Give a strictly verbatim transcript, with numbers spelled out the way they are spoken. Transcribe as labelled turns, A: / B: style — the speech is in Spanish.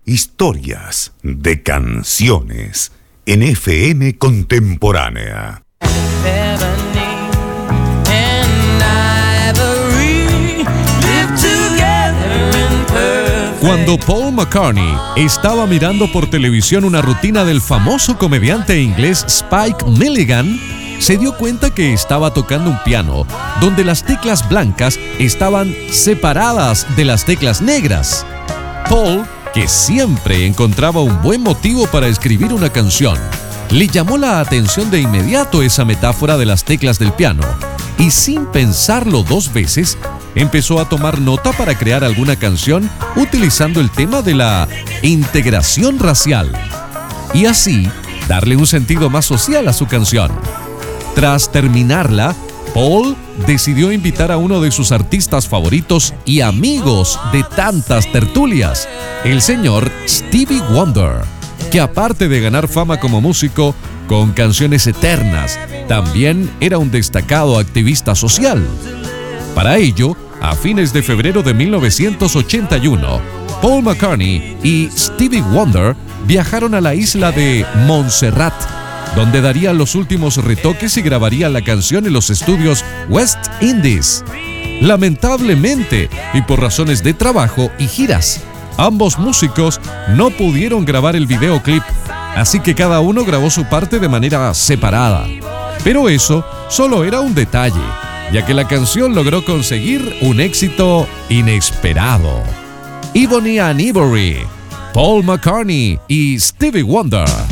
A: Historias de canciones en F M Contemporánea.
B: Cuando Paul McCartney estaba mirando por televisión una rutina del famoso comediante inglés Spike Milligan, se dio cuenta que estaba tocando un piano donde las teclas blancas estaban separadas de las teclas negras. Paul, que siempre encontraba un buen motivo para escribir una canción, le llamó la atención de inmediato esa metáfora de las teclas del piano y, sin pensarlo dos veces, empezó a tomar nota para crear alguna canción utilizando el tema de la integración racial y así darle un sentido más social a su canción. Tras terminarla, Paul decidió invitar a uno de sus artistas favoritos y amigos de tantas tertulias, el señor Stevie Wonder, que aparte de ganar fama como músico con canciones eternas, también era un destacado activista social. Para ello, a fines de febrero de mil novecientos ochenta y uno, Paul McCartney y Stevie Wonder viajaron a la isla de Montserrat, donde daría los últimos retoques y grabaría la canción en los estudios West Indies. Lamentablemente, y por razones de trabajo y giras, ambos músicos no pudieron grabar el videoclip, así que cada uno grabó su parte de manera separada. Pero eso solo era un detalle, ya que la canción logró conseguir un éxito inesperado. Ebony and Ivory, Paul McCartney y Stevie Wonder.